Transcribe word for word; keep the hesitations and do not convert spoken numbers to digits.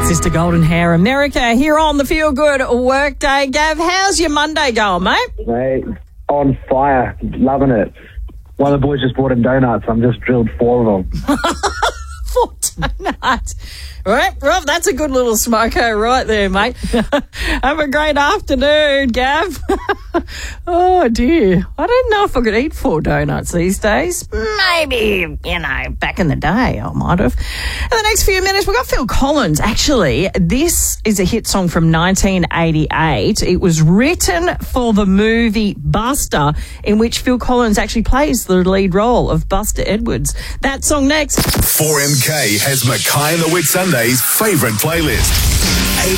Sister Golden Hair America here on the Feel Good Workday. Gav, how's your Monday going, mate? Mate, on fire. Loving it. One of the boys just brought in donuts. I'm just drilled four of them. Four donuts. Right, well, that's a good little smoko right there, mate. Have a great afternoon, Gav. Oh, dear. I don't know if I could eat four donuts these days. Maybe, you know, back in the day I might have. In the next few minutes, we've got Phil Collins. Actually, this is a hit song from nineteen eighty-eight. It was written for the movie Buster, in which Phil Collins actually plays the lead role of Buster Edwards. That song next. four M K has Mackay and the Whit Sunday's favourite playlist.